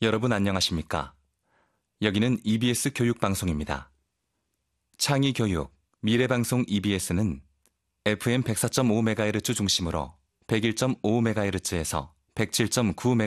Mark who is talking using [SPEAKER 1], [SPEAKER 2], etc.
[SPEAKER 1] 여러분 안녕하십니까? 여기는 EBS 교육방송입니다. 창의교육, 미래방송 EBS는 FM 104.5MHz 중심으로 101.5MHz에서 107.9MHz